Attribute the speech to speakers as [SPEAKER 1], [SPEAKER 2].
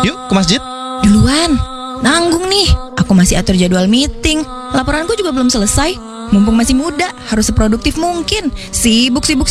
[SPEAKER 1] Yuk ke masjid.
[SPEAKER 2] Duluan, nanggung nih. Aku masih atur jadwal meeting. Laporanku juga belum selesai. Mumpung masih muda, harus seproduktif mungkin. Sibuk-sibuk